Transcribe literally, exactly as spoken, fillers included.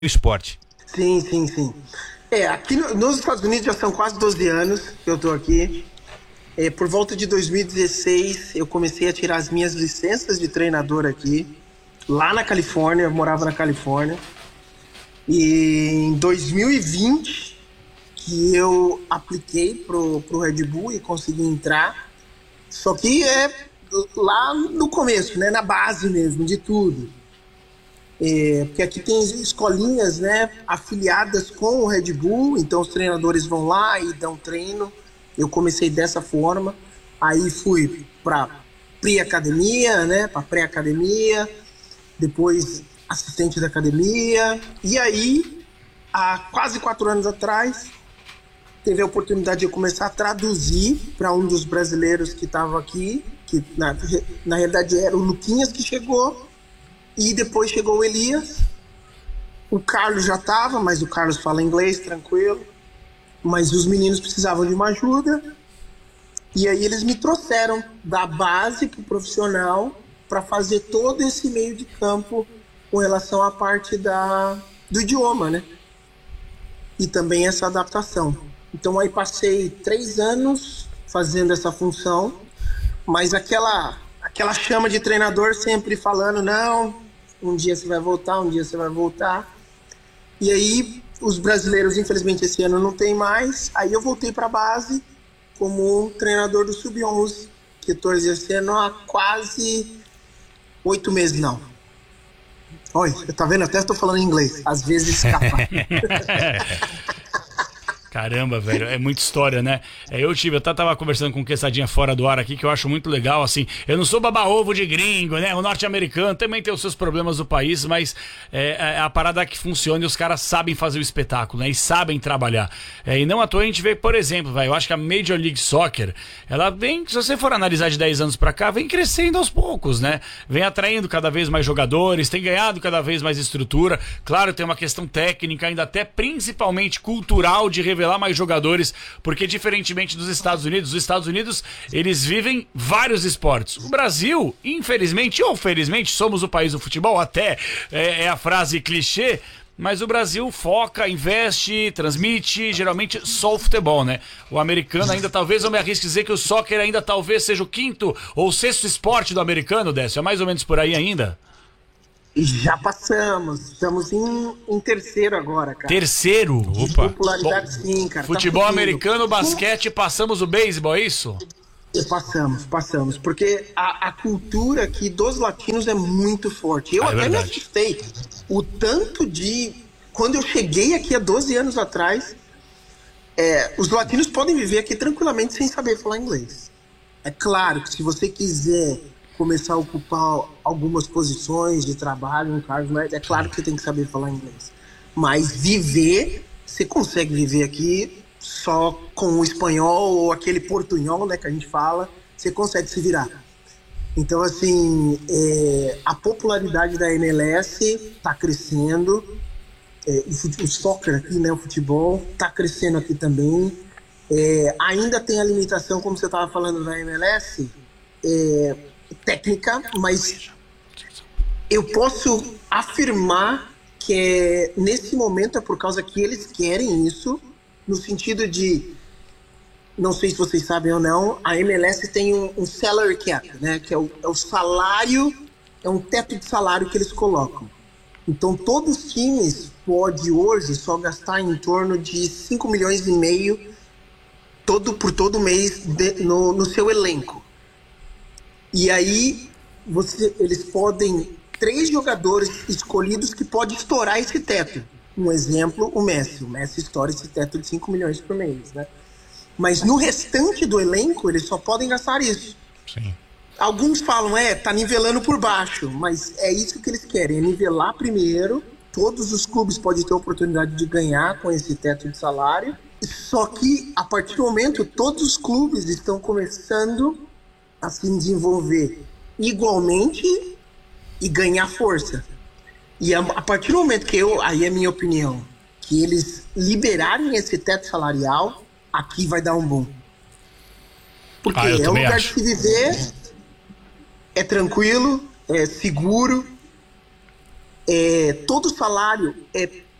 esporte. Sim, sim, sim. É, aqui no- nos Estados Unidos já são quase doze anos que eu tô aqui. É, por volta de dois mil e dezesseis, eu comecei a tirar as minhas licenças de treinador aqui, lá na Califórnia, eu morava na Califórnia. E em dois mil e vinte, que eu apliquei pro, pro Red Bull e consegui entrar. Só que é lá no começo, né, na base mesmo, de tudo. É, porque aqui tem escolinhas, né, afiliadas com o Red Bull, então os treinadores vão lá e dão treino. Eu comecei dessa forma, aí fui para pré-academia, né, para pré-academia, depois assistente da academia, e aí, há quase quatro anos atrás, teve a oportunidade de eu começar a traduzir para um dos brasileiros que estavam aqui, que na, na realidade era o Luquinhas que chegou, e depois chegou o Elias. O Carlos já estava, mas o Carlos fala inglês, tranquilo. Mas os meninos precisavam de uma ajuda. E aí eles me trouxeram da base para o profissional para fazer todo esse meio de campo com relação à parte da, do idioma, né? E também essa adaptação. Então aí passei três anos fazendo essa função, mas aquela, aquela chama de treinador sempre falando, não, um dia você vai voltar, um dia você vai voltar. E aí, os brasileiros, infelizmente, esse ano não tem mais. Aí eu voltei para a base como treinador do sub onze, que estou exercendo há quase oito meses, não. Olha, tá vendo? Até estou falando em inglês. Às vezes escapa. Caramba, velho, é muita história, né? É, eu tive, eu tava conversando com um Quesadinha fora do ar aqui, que eu acho muito legal, assim, eu não sou baba-ovo de gringo, né? O norte-americano também tem os seus problemas do país, mas é, é a parada que funciona e os caras sabem fazer o espetáculo, né? E sabem trabalhar. É, e não à toa a gente vê, por exemplo, velho, eu acho que a Major League Soccer, ela vem, se você for analisar de dez anos pra cá, vem crescendo aos poucos, né? Vem atraindo cada vez mais jogadores, tem ganhado cada vez mais estrutura. Claro, tem uma questão técnica, ainda até principalmente cultural de revelar mais jogadores, porque diferentemente dos Estados Unidos, os Estados Unidos, eles vivem vários esportes. O Brasil, infelizmente ou felizmente, somos o país do futebol, até é, é a frase clichê, mas o Brasil foca, investe, transmite, geralmente só o futebol, né? O americano ainda, talvez eu me arrisque dizer que o soccer ainda talvez seja o quinto ou sexto esporte do americano, Décio, é mais ou menos por aí ainda? Já passamos. Estamos em, em terceiro agora, cara. Terceiro? Opa. Popularidade, Bom, sim, cara. futebol tá americano, basquete, passamos o beisebol, é isso? Passamos, passamos. Porque a, a cultura aqui dos latinos é muito forte. Eu Ah, é até me verdade. assustei. O tanto de. Quando eu cheguei aqui há doze anos atrás, é, os latinos podem viver aqui tranquilamente sem saber falar inglês. É claro que se você quiser começar a ocupar algumas posições de trabalho, um cargo, é claro que você tem que saber falar inglês. Mas viver, você consegue viver aqui só com o espanhol ou aquele portunhol, né, que a gente fala, você consegue se virar. Então, assim, é, a popularidade da M L S está crescendo, é, o, fute- o soccer aqui, né, o futebol, está crescendo aqui também. É, ainda tem a limitação, como você estava falando da M L S, é, técnica, mas eu posso afirmar que é, nesse momento é por causa que eles querem isso, no sentido de, não sei se vocês sabem ou não, a M L S tem um, um salary cap, né, que é o, é o salário, é um teto de salário que eles colocam. Então todos os times podem hoje só gastar em torno de cinco milhões e meio todo, por todo mês de, no, no seu elenco. E aí você, eles podem três jogadores escolhidos que podem estourar esse teto. Um exemplo, o Messi. O Messi estoura esse teto de cinco milhões por mês, né? Mas no restante do elenco, eles só podem gastar isso. Sim. Alguns falam, é, tá nivelando por baixo, mas é isso que eles querem, é nivelar primeiro. Todos os clubes podem ter a oportunidade de ganhar com esse teto de salário. Só que, a partir do momento, todos os clubes estão começando a se desenvolver igualmente e ganhar força. E a, a partir do momento que eu, aí é a minha opinião, que eles liberarem esse teto salarial, aqui vai dar um boom. Porque Ah, eu é um também lugar acho. de se viver, é tranquilo, é seguro, é, todo salário é